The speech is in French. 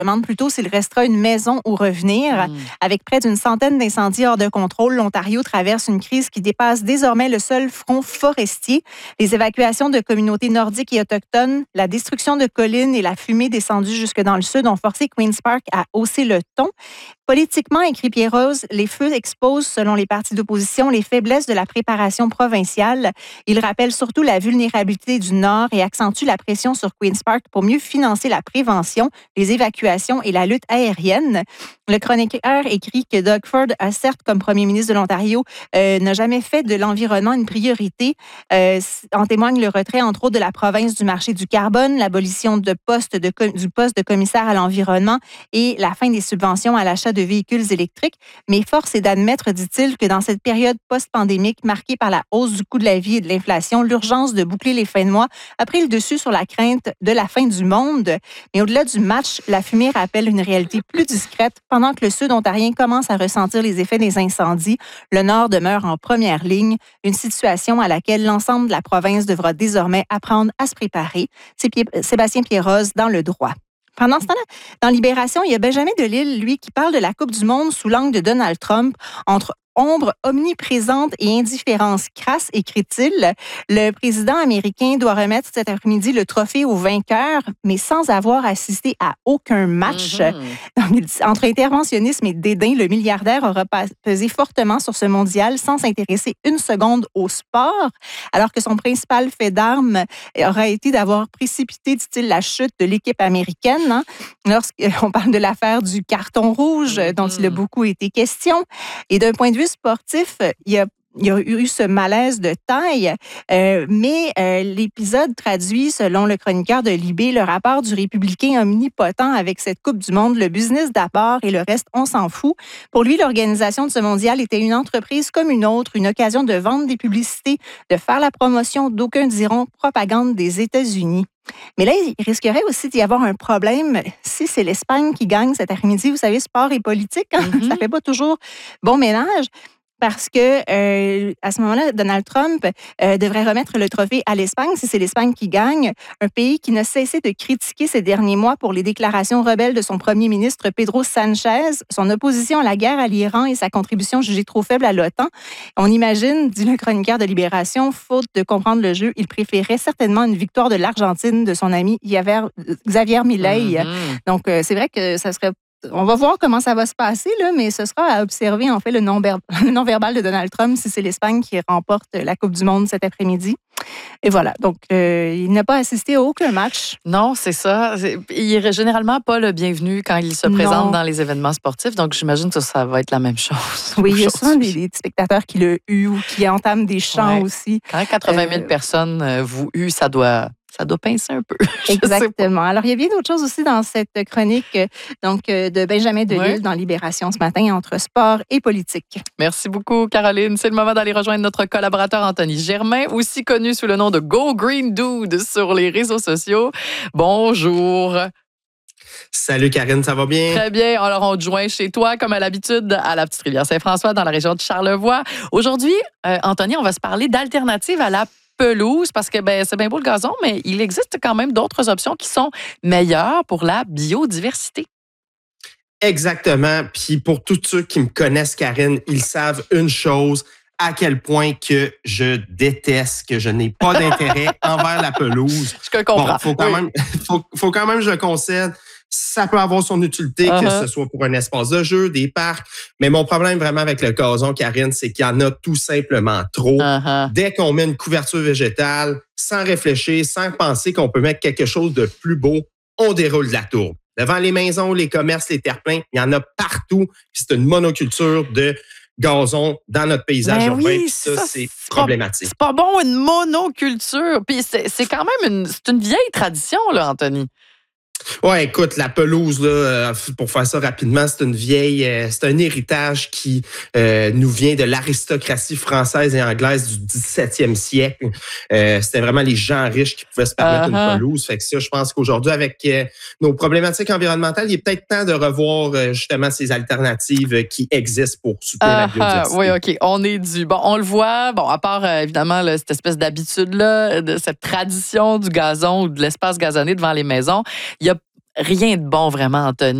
demande plutôt s'il restera une maison ou revenir. Avec près d'une centaine d'incendies hors de contrôle, l'Ontario traverse une crise qui dépasse désormais le seul front forestier. Les évacuations de communautés nordiques et autochtones, la destruction de collines et la fumée descendue jusque dans le sud ont forcé Queen's Park à hausser le ton. Politiquement, écrit Pierre-Rose, les feux exposent, selon les partis d'opposition, les faiblesses de la préparation provinciale. Il rappelle surtout la vulnérabilité du Nord et accentue la pression sur Queen's Park pour mieux financer la prévention, les évacuations et la lutte aérienne. Le chroniqueur écrit que Doug Ford a certes, comme premier ministre de l'Ontario, n'a jamais fait de l'environnement une priorité. En témoigne le retrait, entre autres, de la province du marché du carbone, l'abolition du poste de commissaire à l'environnement et la fin des subventions à l'achat de véhicules électriques. Mais force est d'admettre, dit-il, que dans cette période post-pandémique marquée par la hausse du coût de la vie et de l'inflation, l'urgence de boucler les fins de mois a pris le dessus sur la crainte de la fin du monde. Mais au-delà du match, la fumée rappelle une réalité plus discrète. Pendant que le Sud ontarien commence à ressentir les effets des incendies, le Nord demeure en première ligne, une situation à laquelle l'ensemble de la province devra désormais apprendre à se préparer. C'est Sébastien Pierre-Rose dans Le Droit. Pendant ce temps-là, dans Libération, il y a Benjamin Delille, lui, qui parle de la Coupe du monde sous l'angle de Donald Trump, entre ombre omniprésente et indifférence crasse, écrit-il. Le président américain doit remettre cet après-midi le trophée au vainqueur, mais sans avoir assisté à aucun match. Donc, entre interventionnisme et dédain, le milliardaire aura pesé fortement sur ce mondial sans s'intéresser une seconde au sport, alors que son principal fait d'armes aura été d'avoir précipité, dit-il, la chute de l'équipe américaine. Lorsqu'on parle de l'affaire du carton rouge, dont il a beaucoup été question. Et d'un point de vue sportif, il y a eu ce malaise de taille, mais l'épisode traduit, selon le chroniqueur de Libé, le rapport du républicain omnipotent avec cette Coupe du monde, le business d'abord et le reste, on s'en fout. Pour lui, l'organisation de ce mondial était une entreprise comme une autre, une occasion de vendre des publicités, de faire la promotion, d'aucuns diront propagande des États-Unis. Mais là, il risquerait aussi d'y avoir un problème si c'est l'Espagne qui gagne cet après-midi. Vous savez, sport et politique, ça fait pas toujours bon ménage. Parce que à ce moment-là, Donald Trump devrait remettre le trophée à l'Espagne, si c'est l'Espagne qui gagne, un pays qui n'a cessé de critiquer ces derniers mois pour les déclarations rebelles de son premier ministre Pedro Sánchez, son opposition à la guerre à l'Iran et sa contribution jugée trop faible à l'OTAN. On imagine, dit le chroniqueur de Libération, faute de comprendre le jeu, il préférait certainement une victoire de l'Argentine de son ami Xavier Milei. Donc, c'est vrai que ça serait... On va voir comment ça va se passer, là, mais ce sera à observer, en fait, le non-verbal de Donald Trump si c'est l'Espagne qui remporte la Coupe du monde cet après-midi. Et voilà. Donc, il n'a pas assisté à aucun match. Non, c'est ça. Il n'est généralement pas le bienvenu quand il se présente dans les événements sportifs. Donc, j'imagine que ça va être la même chose. Oui, il y a souvent des spectateurs qui le huent ou qui entament des chants aussi. Quand 80 000 personnes vous huent, ça doit pincer un peu. Exactement. Alors, il y a bien d'autres choses aussi dans cette chronique de Benjamin Delille dans Libération ce matin, entre sport et politique. Merci beaucoup, Caroline. C'est le moment d'aller rejoindre notre collaborateur Anthony Germain, aussi connu sous le nom de Go Green Dude sur les réseaux sociaux. Bonjour. Salut Karine, ça va bien? Très bien. Alors, on te joint chez toi, comme à l'habitude, à la Petite Rivière Saint-François, dans la région de Charlevoix. Aujourd'hui, Anthony, on va se parler d'alternatives à la pelouse, parce que c'est bien beau le gazon, mais il existe quand même d'autres options qui sont meilleures pour la biodiversité. Exactement. Puis pour tous ceux qui me connaissent, Karine, ils savent une chose, à quel point que je déteste, que je n'ai pas d'intérêt envers la pelouse. Je comprends. Bon, faut quand même que je le concède. Ça peut avoir son utilité, que ce soit pour un espace de jeu, des parcs. Mais mon problème vraiment avec le gazon, Karine, c'est qu'il y en a tout simplement trop. Dès qu'on met une couverture végétale, sans réfléchir, sans penser qu'on peut mettre quelque chose de plus beau, on déroule de la tourbe. Devant les maisons, les commerces, les terre-pleins, il y en a partout. Puis c'est une monoculture de gazon dans notre paysage urbain. Oui, puis ça, c'est problématique. C'est pas bon, une monoculture. Puis c'est quand même une vieille tradition, là, Anthony. Ouais, écoute, la pelouse, là, pour faire ça rapidement, c'est c'est un héritage qui nous vient de l'aristocratie française et anglaise du 17e siècle. C'était vraiment les gens riches qui pouvaient se permettre une pelouse. Fait que ça, je pense qu'aujourd'hui, avec nos problématiques environnementales, il est peut-être temps de revoir justement ces alternatives qui existent pour soutenir la biodiversité. Oui, OK, on est dû. Bon, on le voit, à part évidemment là, cette espèce d'habitude-là, de cette tradition du gazon ou de l'espace gazonné devant les maisons, il y a rien de bon vraiment, Anthony.